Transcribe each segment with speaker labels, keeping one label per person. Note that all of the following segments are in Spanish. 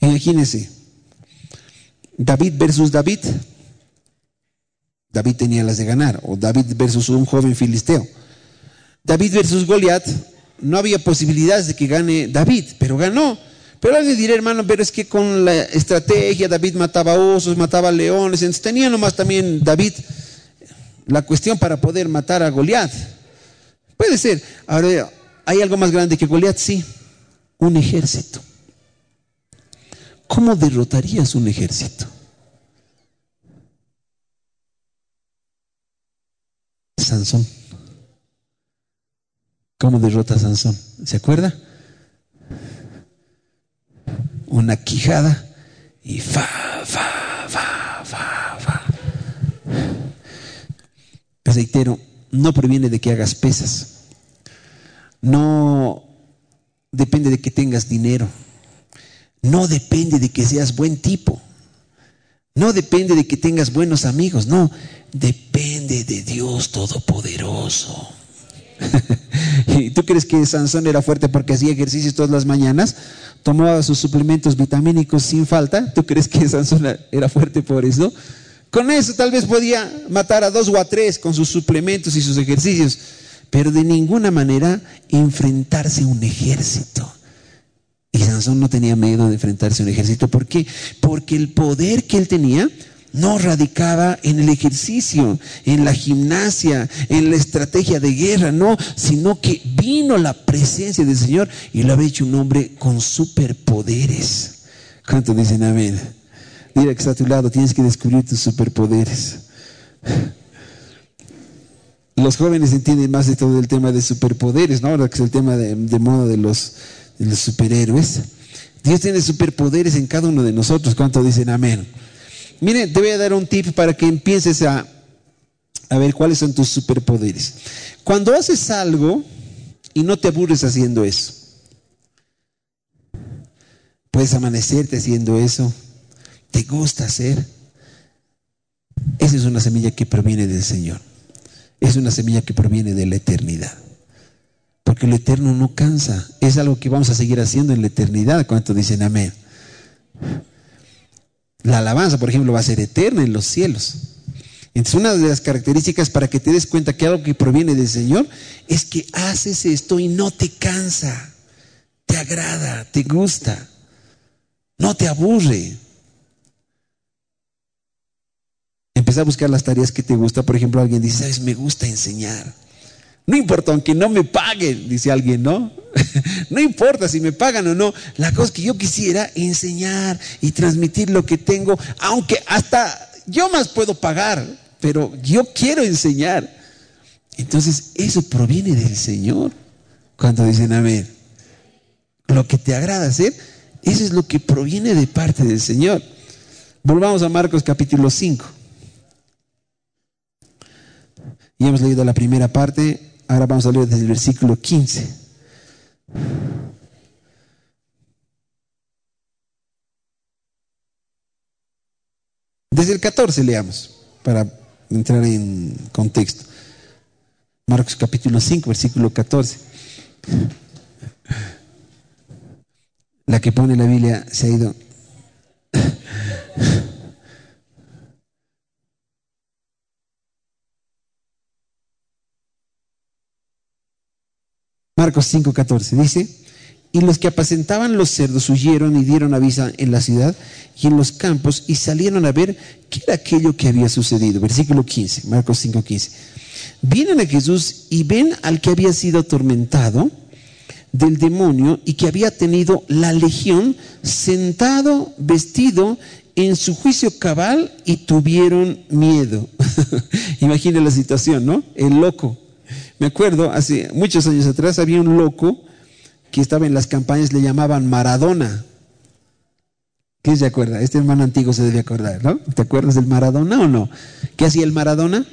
Speaker 1: Imagínense, David versus David. David tenía las de ganar, o David versus un joven filisteo. David versus Goliat, no había posibilidades de que gane David, pero ganó. Pero alguien dirá, hermano, pero es que con la estrategia David mataba osos, mataba leones, entonces tenía nomás también David la cuestión para poder matar a Goliat. Puede ser. Ahora, ¿hay algo más grande que Goliat? Sí, un ejército. ¿Cómo derrotarías un ejército? Sansón. ¿Cómo derrota a Sansón? ¿Se acuerda? Una quijada y reitero, no proviene de que hagas pesas, no depende de que tengas dinero, no depende de que seas buen tipo, no depende de que tengas buenos amigos, no, depende de Dios Todopoderoso. ¿Y tú crees que Sansón era fuerte porque hacía ejercicios todas las mañanas? Tomaba sus suplementos vitamínicos sin falta. ¿Tú crees que Sansón era fuerte por eso? Con eso tal vez podía matar a 2 o a 3 con sus suplementos y sus ejercicios, pero de ninguna manera enfrentarse a un ejército. Y Sansón no tenía miedo de enfrentarse a un ejército. ¿Por qué? Porque el poder que él tenía no radicaba en el ejercicio, en la gimnasia, en la estrategia de guerra, no, sino que vino la presencia del Señor y lo había hecho un hombre con superpoderes. ¿Cuánto dicen amén? Mira que está a tu lado, tienes que descubrir tus superpoderes. Los jóvenes entienden más de todo el tema de superpoderes, ¿no? Ahora que es el tema de moda de los superhéroes. Dios tiene superpoderes en cada uno de nosotros. ¿Cuánto dicen amén? Miren, te voy a dar un tip para que empieces a ver cuáles son tus superpoderes. Cuando haces algo y no te aburres haciendo eso, puedes amanecerte haciendo eso, te gusta hacer, esa es una semilla que proviene del Señor, es una semilla que proviene de la eternidad, porque lo eterno no cansa, es algo que vamos a seguir haciendo en la eternidad. ¿Cuánto dicen amén? La alabanza, por ejemplo, va a ser eterna en los cielos. Entonces, una de las características para que te des cuenta que algo que proviene del Señor es que haces esto y no te cansa, te agrada, te gusta, no te aburre. Empieza a buscar las tareas que te gusta. Por ejemplo, alguien dice, ¿sabes? Me gusta enseñar. No importa, aunque no me paguen, dice alguien, ¿no? No importa si me pagan o no. La cosa es que yo quisiera enseñar y transmitir lo que tengo, aunque hasta yo más puedo pagar, pero yo quiero enseñar. Entonces, eso proviene del Señor. Cuando dicen amén, lo que te agrada hacer, eso es lo que proviene de parte del Señor. Volvamos a Marcos capítulo 5. Ya hemos leído la primera parte. Ahora vamos a leer desde el versículo 15. Desde el 14 leamos para entrar en contexto. Marcos capítulo 5, versículo 14. La que pone la Biblia se ha ido. Marcos 5:14 dice: y los que apacentaban los cerdos huyeron y dieron aviso en la ciudad y en los campos y salieron a ver qué era aquello que había sucedido. Versículo 15, Marcos 5:15. Vienen a Jesús y ven al que había sido atormentado del demonio y que había tenido la legión sentado, vestido en su juicio cabal, y tuvieron miedo. Imagina la situación, ¿no? El loco. Me acuerdo, hace muchos años atrás había un loco que estaba en las campañas, le llamaban Maradona. ¿Quién se acuerda? Este hermano antiguo se debe acordar, ¿no? ¿Te acuerdas del Maradona o no? ¿Qué hacía el Maradona?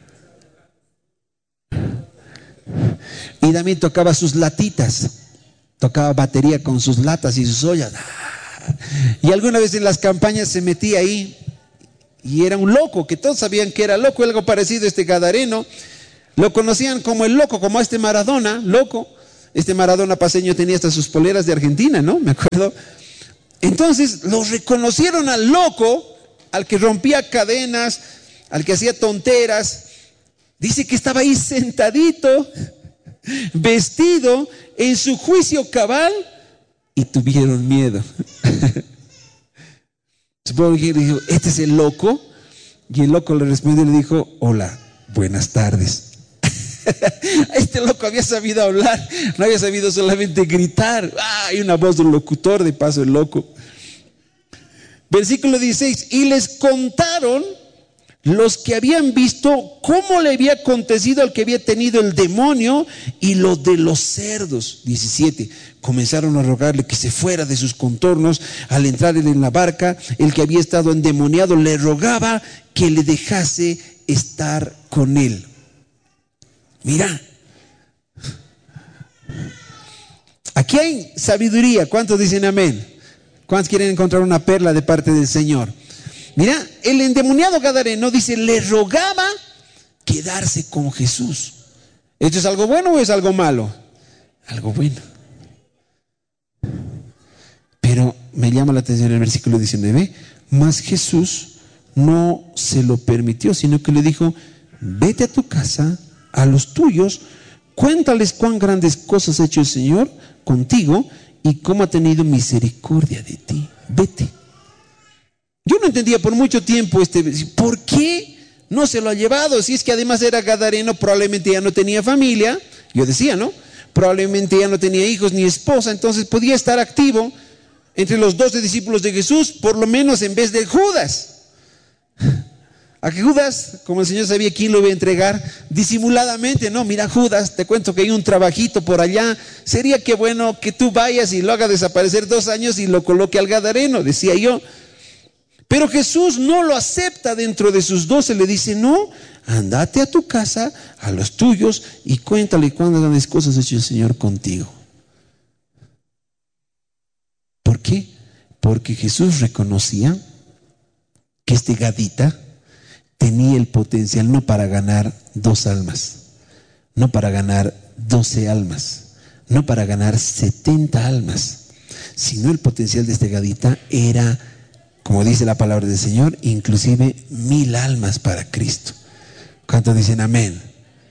Speaker 1: Y también tocaba sus latitas, tocaba batería con sus latas y sus ollas. Y alguna vez en las campañas se metía ahí y era un loco, que todos sabían que era loco, algo parecido a este gadareno. Lo conocían como el loco, como a este Maradona, loco. Este Maradona paseño tenía hasta sus poleras de Argentina, ¿no? Me acuerdo. Entonces lo reconocieron al loco, al que rompía cadenas, al que hacía tonteras. Dice que estaba ahí sentadito, vestido en su juicio cabal, y tuvieron miedo. Supongo que dijo, este es el loco. Y el loco le respondió y le dijo, hola, buenas tardes. Este loco había sabido hablar, no había sabido solamente gritar. Hay una voz del locutor, de paso el loco. Versículo 16, y les contaron los que habían visto cómo le había acontecido al que había tenido el demonio y lo de los cerdos. 17, comenzaron a rogarle que se fuera de sus contornos. Al entrar él en la barca, el que había estado endemoniado le rogaba que le dejase estar con él. Mira, aquí hay sabiduría. ¿Cuántos dicen amén? ¿Cuántos quieren encontrar una perla de parte del Señor? Mira, el endemoniado gadareno dice, le rogaba quedarse con Jesús. ¿Esto es algo bueno o es algo malo? Algo bueno. Pero me llama la atención el versículo 19, mas Jesús no se lo permitió, sino que le dijo, vete a tu casa, a los tuyos, cuéntales cuán grandes cosas ha hecho el Señor contigo y cómo ha tenido misericordia de ti. Vete. Yo no entendía por mucho tiempo ¿por qué no se lo ha llevado? Si es que además era gadareno, probablemente ya no tenía familia. Yo decía, ¿no? Probablemente ya no tenía hijos ni esposa, entonces podía estar activo entre los 12 discípulos de Jesús, por lo menos en vez de Judas. A que Judas, como el Señor sabía quién lo iba a entregar, disimuladamente, no, mira Judas, te cuento que hay un trabajito por allá, sería que bueno que tú vayas y lo hagas desaparecer 2 años y lo coloque al gadareno, decía yo. Pero Jesús no lo acepta dentro de sus 12, le dice, no, andate a tu casa, a los tuyos, y cuéntale cuántas grandes cosas ha hecho el Señor contigo. ¿Por qué? Porque Jesús reconocía que este gadita tenía el potencial no para ganar 2 almas, no para ganar 12 almas, no para ganar 70 almas, sino el potencial de este gadita era, como dice la palabra del Señor, inclusive 1000 almas para Cristo. ¿Cuántos dicen amén?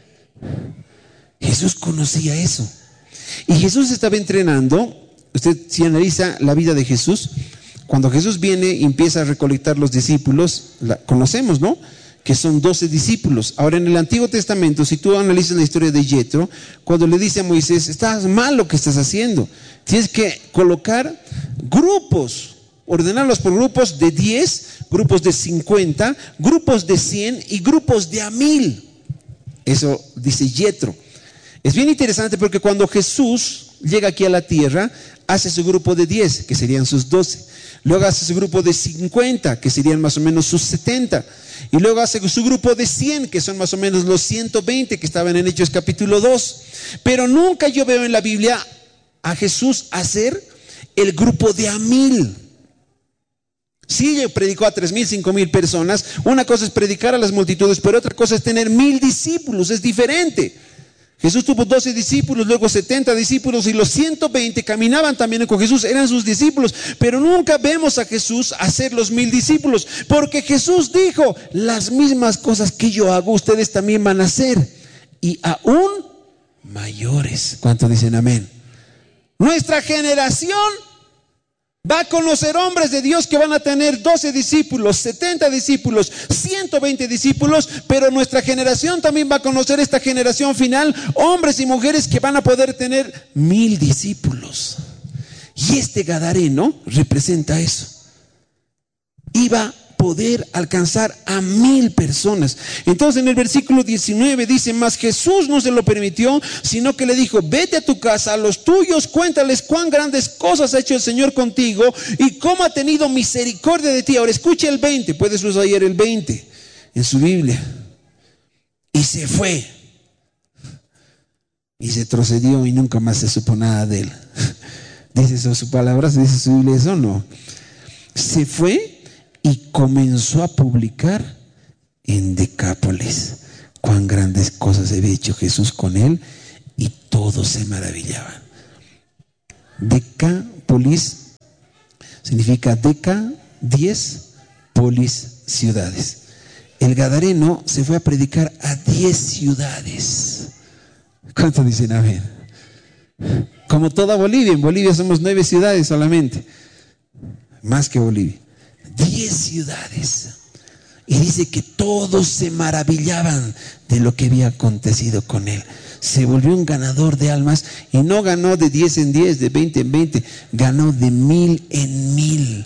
Speaker 1: Jesús conocía eso. Y Jesús estaba entrenando. Usted si analiza la vida de Jesús, cuando Jesús viene y empieza a recolectar los discípulos, conocemos, ¿no? Que son 12 discípulos. Ahora en el Antiguo Testamento, si tú analizas la historia de Yetro, cuando le dice a Moisés, estás mal lo que estás haciendo, tienes que colocar grupos, ordenarlos por grupos de 10, grupos de 50, grupos de 100 y grupos de 1000. Eso dice Yetro. Es bien interesante porque cuando Jesús llega aquí a la tierra, hace su grupo de 10, que serían sus 12. Luego hace su grupo de 50, que serían más o menos sus 70. Y luego hace su grupo de 100, que son más o menos los 120 que estaban en Hechos capítulo 2. Pero nunca yo veo en la Biblia a Jesús hacer el grupo de 1000. Sí, predicó a 3000, 5000 personas. Una cosa es predicar a las multitudes, pero otra cosa es tener 1000 discípulos. Es diferente. Jesús tuvo 12 discípulos, luego 70 discípulos, y los 120 caminaban también con Jesús, eran sus discípulos. Pero nunca vemos a Jesús hacer los 1000 discípulos, porque Jesús dijo, las mismas cosas que yo hago, ustedes también van a hacer, y aún mayores. ¿Cuántos dicen amén? Nuestra generación va a conocer hombres de Dios que van a tener 12 discípulos, 70 discípulos, 120 discípulos, pero nuestra generación también va a conocer, esta generación final, hombres y mujeres que van a poder tener 1000 discípulos. Y este gadareno representa eso. Iba a poder alcanzar a 1000 personas. Entonces en el versículo 19 dice, mas Jesús no se lo permitió, sino que le dijo, vete a tu casa, a los tuyos, cuéntales cuán grandes cosas ha hecho el Señor contigo y cómo ha tenido misericordia de ti. Ahora escuche el 20, puedes usar ayer el 20 en su Biblia. Y se fue. Y se trocedió y nunca más se supo nada de él. ¿Dice eso su palabra? ¿Dice su Biblia eso o no? Se fue y comenzó a publicar en Decápolis cuán grandes cosas había hecho Jesús con él, y todos se maravillaban. Decápolis Significa deca, 10, polis, ciudades. El gadareno se fue a predicar a 10 ciudades. ¿Cuántos dicen amén? Como toda Bolivia, en Bolivia somos 9 ciudades solamente, más que Bolivia. 10 ciudades. Y dice que todos se maravillaban de lo que había acontecido con él. Se volvió un ganador de almas, y no ganó de 10 en 10, de 20 en 20, ganó de 1000 en 1000.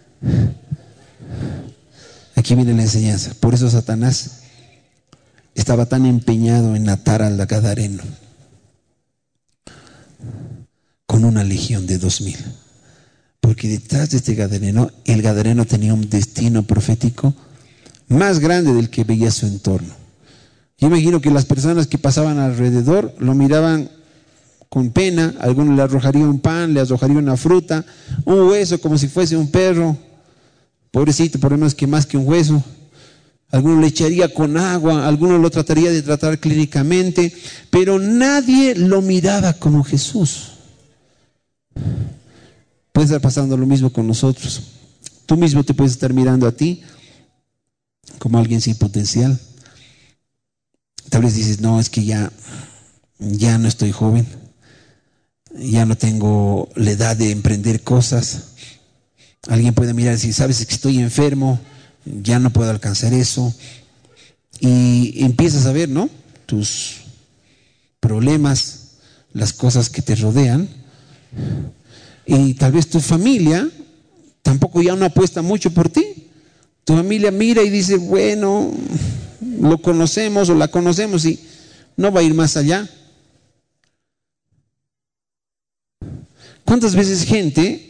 Speaker 1: Aquí viene la enseñanza. Por eso Satanás estaba tan empeñado en atar al gadareno con una legión de 2000. Porque detrás de este gadareno, el gadareno tenía un destino profético más grande del que veía su entorno. Yo imagino que las personas que pasaban alrededor lo miraban con pena. Algunos le arrojarían un pan, le arrojarían una fruta, un hueso como si fuese un perro. Pobrecito, por lo menos que más que un hueso. Algunos le echaría con agua, algunos lo trataría de tratar clínicamente, pero nadie lo miraba como Jesús. Puede estar pasando lo mismo con nosotros. Tú mismo te puedes estar mirando a ti como alguien sin potencial. Tal vez dices, no, es que ya no estoy joven, ya no tengo la edad de emprender cosas. Alguien puede mirar y decir, sabes que estoy enfermo, ya no puedo alcanzar eso. Y empiezas a ver, ¿no?, tus problemas, las cosas que te rodean. Y tal vez tu familia tampoco ya no apuesta mucho por ti. Tu familia mira y dice, bueno, lo conocemos o la conocemos y no va a ir más allá. ¿Cuántas veces gente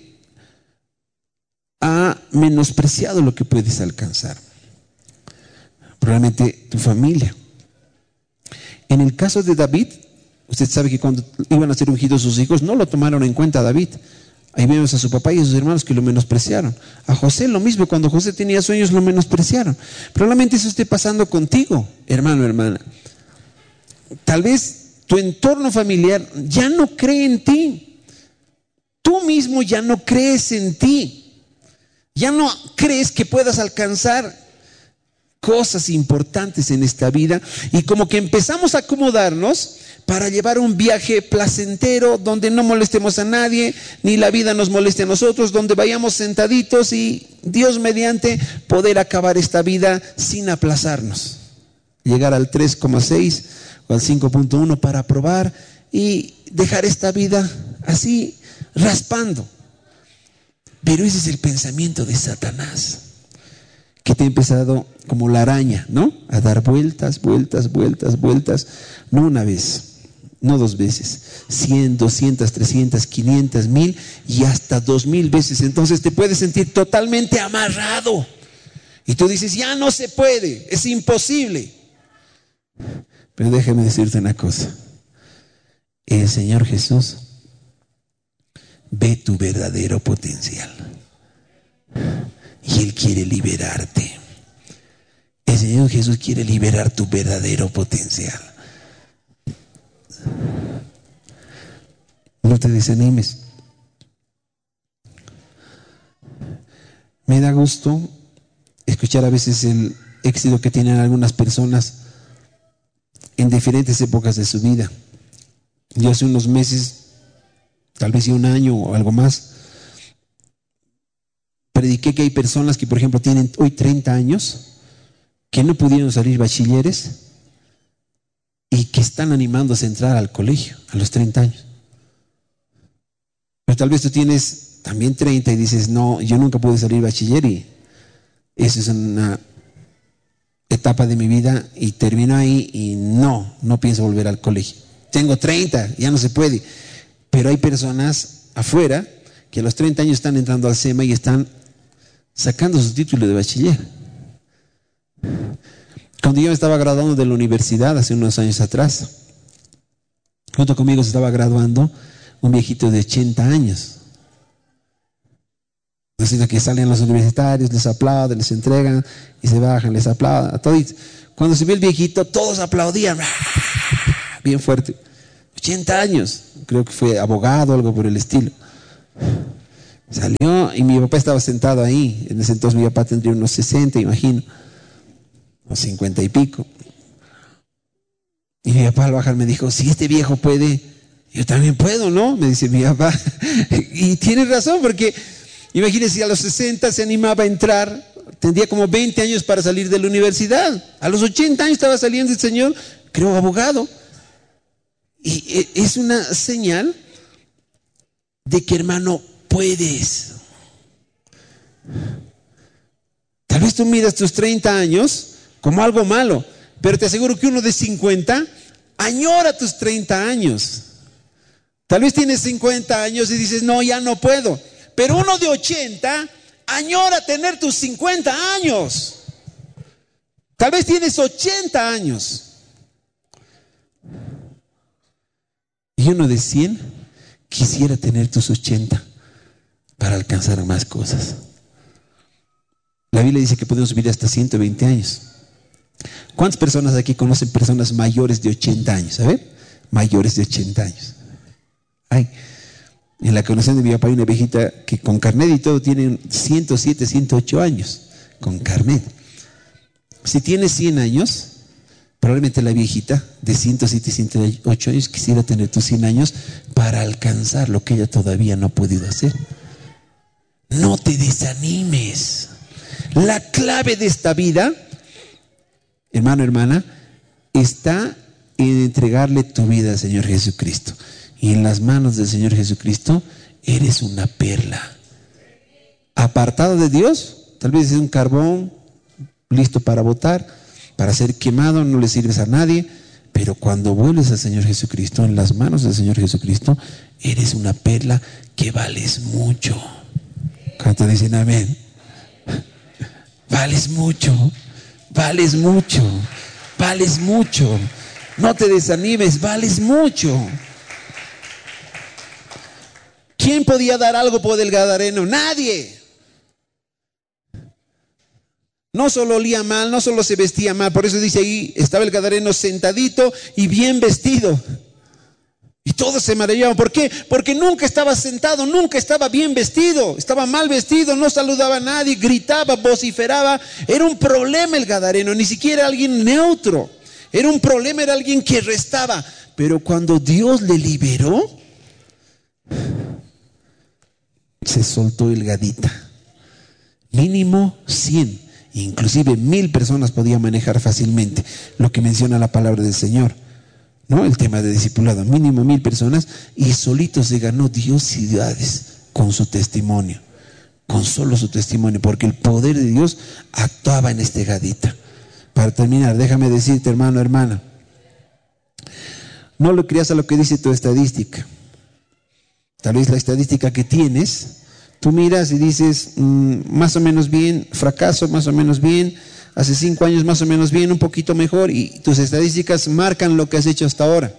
Speaker 1: ha menospreciado lo que puedes alcanzar? Probablemente tu familia. En el caso de David, usted sabe que cuando iban a ser ungidos sus hijos, no lo tomaron en cuenta a David. Ahí vemos a su papá y a sus hermanos que lo menospreciaron. A José lo mismo, cuando José tenía sueños lo menospreciaron. Probablemente eso esté pasando contigo, hermano, hermana. Tal vez tu entorno familiar ya no cree en ti. Tú mismo ya no crees en ti. Ya no crees que puedas alcanzar cosas importantes en esta vida, y como que empezamos a acomodarnos para llevar un viaje placentero donde no molestemos a nadie, ni la vida nos moleste a nosotros, donde vayamos sentaditos y Dios mediante poder acabar esta vida sin aplazarnos, llegar al 3,6 o al 5.1 para probar y dejar esta vida así raspando. Pero ese es el pensamiento de Satanás, que te ha empezado como la araña, ¿no?, a dar vueltas, no una vez, no 2 veces, 100, 200, 300, 500, 1000 y hasta 2000 veces. Entonces te puedes sentir totalmente amarrado y tú dices, ya no se puede, es imposible. Pero déjame decirte una cosa: el Señor Jesús ve tu verdadero potencial y Él quiere liberarte. El Señor Jesús quiere liberar tu verdadero potencial. No te desanimes. Me da gusto escuchar a veces el éxito que tienen algunas personas en diferentes épocas de su vida. Yo hace unos meses, tal vez un año o algo más, prediqué que hay personas que, por ejemplo, tienen hoy 30 años, que no pudieron salir bachilleres y que están animándose a entrar al colegio a los 30 años. Pero tal vez tú tienes también 30 y dices, no, yo nunca pude salir bachiller y esa es una etapa de mi vida y termino ahí y no pienso volver al colegio. Tengo 30, ya no se puede. Pero hay personas afuera que a los 30 años están entrando al SEMA y están sacando su título de bachiller. Cuando yo me estaba graduando de la universidad hace unos años atrás, junto conmigo se estaba graduando un viejito de 80 años. Así que salen los universitarios, les aplauden, les entregan y se bajan, les aplauden a todos. Cuando se vio el viejito, todos aplaudían bien fuerte. 80 años, creo que fue abogado o algo por el estilo. Salió y mi papá estaba sentado ahí. En ese entonces mi papá tendría unos 60, imagino, o 50 y pico. Y mi papá al bajar me dijo, si este viejo puede, yo también puedo, ¿no? Me dice mi papá. Y tiene razón, porque imagínense, si a los 60 se animaba a entrar, tendría como 20 años para salir de la universidad. A los 80 años estaba saliendo el señor, creo, abogado. Y es una señal de que, hermano, puedes. Tal vez tú miras tus 30 años como algo malo, pero te aseguro que uno de 50 añora tus 30 años. Tal vez tienes 50 años y dices, no, ya no puedo. Pero uno de 80 añora tener tus 50 años. Tal vez tienes 80 años. Y uno de 100 quisiera tener tus 80 para alcanzar más cosas. La Biblia dice que podemos vivir hasta 120 años. ¿Cuántas personas aquí conocen personas mayores de 80 años? A ver, mayores de 80 años. Ay, en la conexión de mi papá hay una viejita que con carnet y todo tiene 107, 108 años. Con carnet. Si tiene 100 años, probablemente la viejita de 107, 108 años quisiera tener tus 100 años para alcanzar lo que ella todavía no ha podido hacer. No te desanimes. La clave de esta vida, hermano, hermana, está en entregarle tu vida al Señor Jesucristo. Y en las manos del Señor Jesucristo eres una perla. Apartado de Dios, tal vez es un carbón listo para botar, para ser quemado, no le sirves a nadie. Pero cuando vuelves al Señor Jesucristo, en las manos del Señor Jesucristo, eres una perla que vales mucho. ¿Cuántos dicen amén? Vales mucho, vales mucho, vales mucho. No te desanimes, vales mucho. ¿Quién podía dar algo por el gadareno? Nadie. No solo olía mal, no solo se vestía mal. Por eso dice ahí, estaba el gadareno sentadito y bien vestido. Y todos se maravillaban. ¿Por qué? Porque nunca estaba sentado, nunca estaba bien vestido. Estaba mal vestido, no saludaba a nadie, gritaba, vociferaba. Era un problema el gadareno, ni siquiera alguien neutro. Era un problema, era alguien que restaba. Pero cuando Dios le liberó, se soltó el gadita. Mínimo 100, inclusive 1000 personas podía manejar fácilmente. Lo que menciona la palabra del Señor, ¿no? El tema de discipulado, mínimo 1000 personas, y solito se ganó Dios ciudades con su testimonio, con solo su testimonio, porque el poder de Dios actuaba en este gadita. Para terminar, déjame decirte, hermano, hermana, no le creas a lo que dice tu estadística. Tal vez la estadística que tienes, tú miras y dices, más o menos bien, fracaso, más o menos bien, hace 5 años más o menos bien, un poquito mejor, y tus estadísticas marcan lo que has hecho hasta ahora.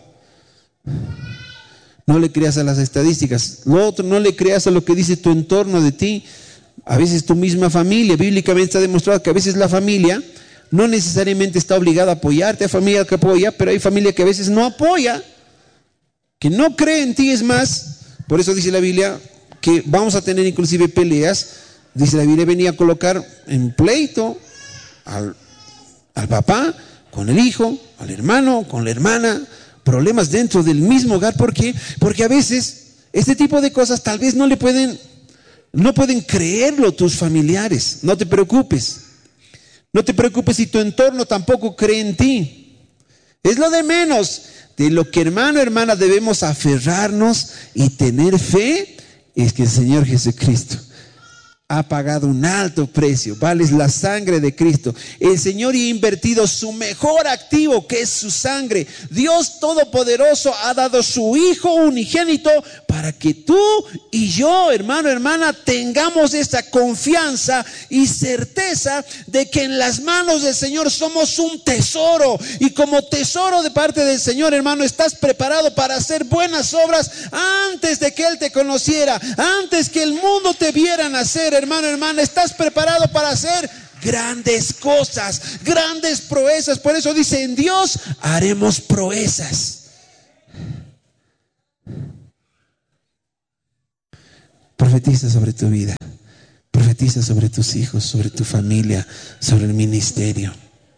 Speaker 1: No le creas a las estadísticas. Lo otro, no le creas a lo que dice tu entorno de ti. A veces tu misma familia, bíblicamente está demostrado que a veces la familia no necesariamente está obligada a apoyarte. Hay familia que apoya, pero hay familia que a veces no apoya, que no cree en ti. Es más, por eso dice la Biblia que vamos a tener inclusive peleas. Dice la Biblia, venía a colocar en pleito al papá con el hijo, al hermano con la hermana, problemas dentro del mismo hogar. ¿Por qué? Porque a veces este tipo de cosas tal vez no pueden creerlo tus familiares. No te preocupes. No te preocupes si tu entorno tampoco cree en ti. Es lo de menos. De lo que, hermano, hermana, debemos aferrarnos y tener fe es que el Señor Jesucristo ha pagado un alto precio, vale la sangre de Cristo. El Señor ha invertido su mejor activo, que es su sangre. Dios Todopoderoso ha dado su Hijo unigénito para que tú y yo, hermano, hermana, tengamos esta confianza y certeza de que en las manos del Señor somos un tesoro. Y como tesoro de parte del Señor, hermano, estás preparado para hacer buenas obras antes de que Él te conociera, antes que el mundo te viera nacer. Hermano, hermana, estás preparado para hacer grandes cosas, grandes proezas. Por eso dice, en Dios haremos proezas. Profetiza sobre tu vida. Profetiza sobre tus hijos, sobre tu familia, sobre el ministerio.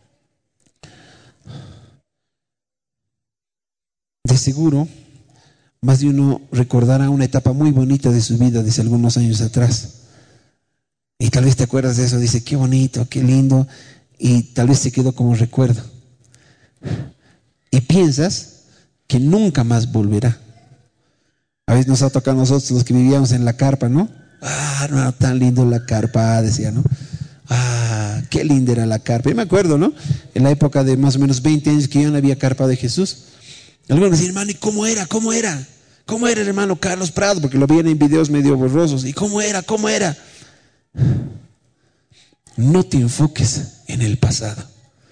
Speaker 1: De seguro, más de uno recordará una etapa muy bonita de su vida desde algunos años atrás. Y tal vez te acuerdas de eso, dice, qué bonito, qué lindo, y tal vez se quedó como recuerdo. Y piensas que nunca más volverá. A veces nos ha tocado a nosotros los que vivíamos en la carpa, ¿no? No, tan lindo la carpa, decía, ¿no? Qué linda era la carpa. Yo me acuerdo, ¿no? En la época de más o menos 20 años que ya no había carpa de Jesús. Algunos decían, hermano, ¿y cómo era? ¿Cómo era? ¿Cómo era el hermano Carlos Prado? Porque lo veían en videos medio borrosos. ¿Y cómo era? ¿Cómo era? No te enfoques en el pasado.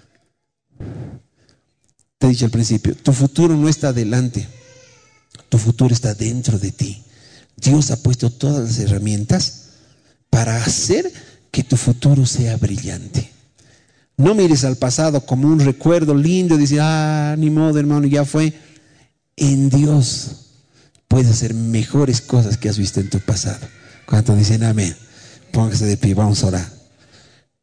Speaker 1: Te he dicho al principio, tu futuro no está adelante, tu futuro está dentro de ti. Dios ha puesto todas las herramientas para hacer que tu futuro sea brillante. No mires al pasado como un recuerdo lindo y dices, ni modo, hermano, ya fue. En Dios puedes hacer mejores cosas que has visto en tu pasado. ¿Cuántos dicen amén? Póngase de pie, vamos a orar.